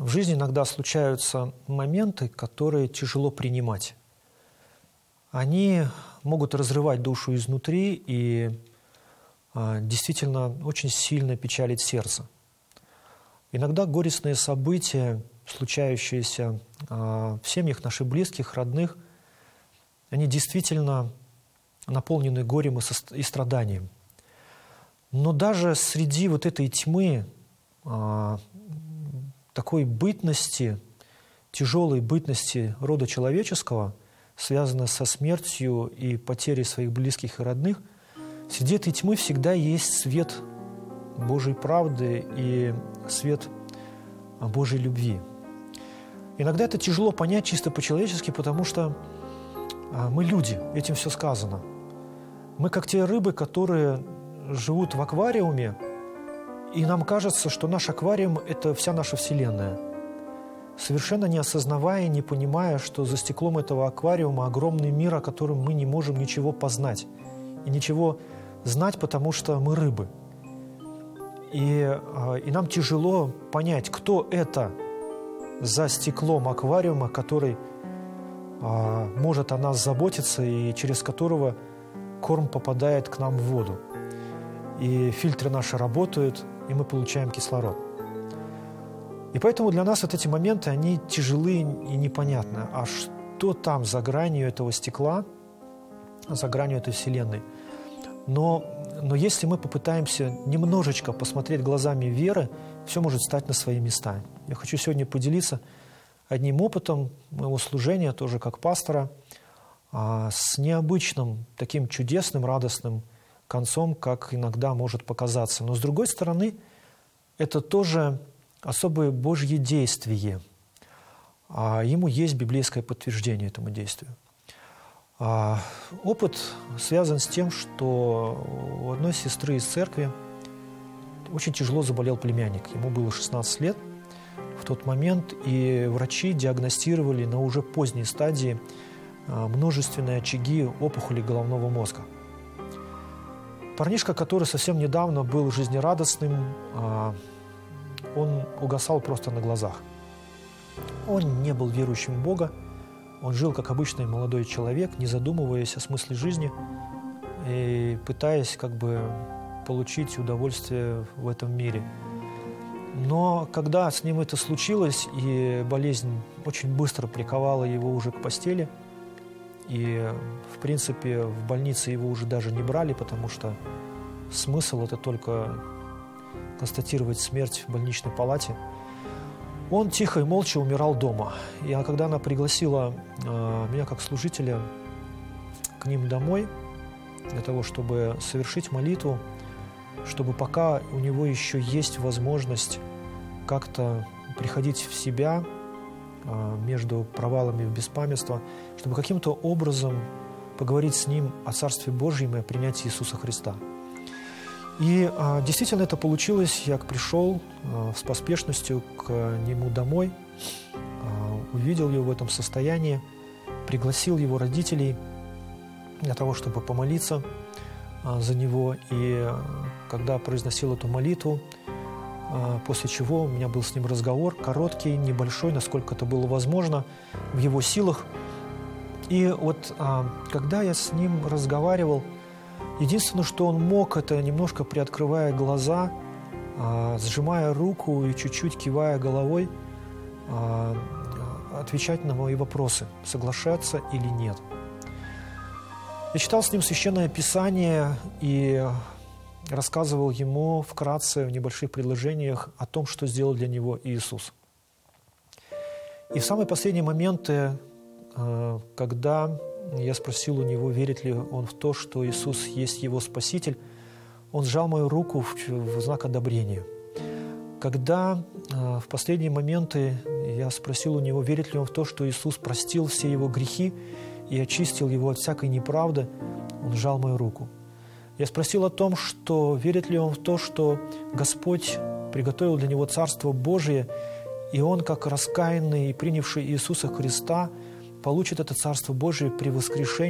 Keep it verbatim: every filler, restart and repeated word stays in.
В жизни иногда случаются моменты, которые тяжело принимать. Они могут разрывать душу изнутри и а, действительно очень сильно печалить сердце. Иногда горестные события, случающиеся а, в семьях наших близких, родных, они действительно наполнены горем и, со- и страданием. Но даже среди вот этой тьмы, а, такой бытности, тяжелой бытности рода человеческого, связанной со смертью и потерей своих близких и родных, среди этой тьмы всегда есть свет Божьей правды и свет Божьей любви. Иногда это тяжело понять чисто по-человечески, потому что мы люди, этим все сказано. Мы как те рыбы, которые живут в аквариуме, и нам кажется, что наш аквариум – это вся наша Вселенная. Совершенно не осознавая, не понимая, что за стеклом этого аквариума огромный мир, о котором мы не можем ничего познать. И ничего знать, потому что мы рыбы. И, и нам тяжело понять, кто это за стеклом аквариума, который а, может о нас заботиться и через которого корм попадает к нам в воду. И фильтры наши работают, и мы получаем кислород. И поэтому для нас вот эти моменты, они тяжелые и непонятны. А что там за гранью этого стекла, за гранью этой Вселенной? Но, но если мы попытаемся немножечко посмотреть глазами веры, все может стать на свои места. Я хочу сегодня поделиться одним опытом моего служения, тоже как пастора, с необычным, таким чудесным, радостным концом, как иногда может показаться. Но с другой стороны, это тоже особое Божье действие. А ему есть библейское подтверждение этому действию. А опыт связан с тем, что у одной сестры из церкви очень тяжело заболел племянник. Ему было шестнадцать лет в тот момент, и врачи диагностировали на уже поздней стадии множественные очаги опухоли головного мозга. Парнишка, который совсем недавно был жизнерадостным, он угасал просто на глазах. Он не был верующим в Бога, он жил как обычный молодой человек, не задумываясь о смысле жизни и пытаясь как бы получить удовольствие в этом мире. Но когда с ним это случилось, и болезнь очень быстро приковала его уже к постели, и, в принципе, в больнице его уже даже не брали, потому что смысл – это только констатировать смерть в больничной палате. Он тихо и молча умирал дома. И когда она пригласила э, меня как служителя к ним домой, для того, чтобы совершить молитву, чтобы пока у него еще есть возможность как-то приходить в себя э, между провалами в беспамятство, чтобы каким-то образом поговорить с ним о Царстве Божьем и о принятии Иисуса Христа. И а, действительно это получилось. Я пришел а, с поспешностью к нему домой, а, увидел его в этом состоянии, пригласил его родителей для того, чтобы помолиться а, за него. И а, когда произносил эту молитву, а, после чего у меня был с ним разговор, короткий, небольшой, насколько это было возможно, в его силах. И вот а, когда я с ним разговаривал, единственное, что он мог, это немножко приоткрывая глаза, а, сжимая руку и чуть-чуть кивая головой, а, отвечать на мои вопросы, соглашаться или нет. Я читал с ним Священное Писание и рассказывал ему вкратце в небольших предложениях о том, что сделал для него Иисус. И в самые последние моменты, а, когда я спросил у него, верит ли он в то, что Иисус есть его Спаситель, он сжал мою руку в, в знак одобрения. Когда э, в последние моменты я спросил у него, верит ли он в то, что Иисус простил все его грехи и очистил его от всякой неправды, он сжал мою руку. Я спросил о том, что верит ли он в то, что Господь приготовил для него Царство Божие, и он, как раскаянный и принявший Иисуса Христа, получит это Царство Божие при воскрешении